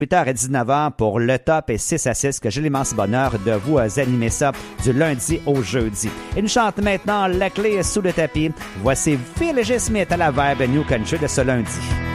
8h à 19h pour le top et 6 à 6 que j'ai l'immense bonheur de vous animer ça du lundi au jeudi. Il nous chante maintenant La clé est sous le tapis. Voici Phil G. Smith à la Vibe New Country de ce lundi.